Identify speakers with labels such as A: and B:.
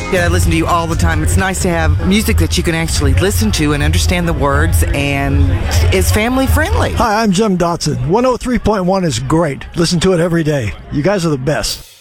A: Yeah, I listen to you all the time. It's nice to have music that you can actually listen to and understand the words, and is family friendly.
B: Hi, I'm Jim Dotson. 103.1 is great. Listen to it every day. You guys are the best.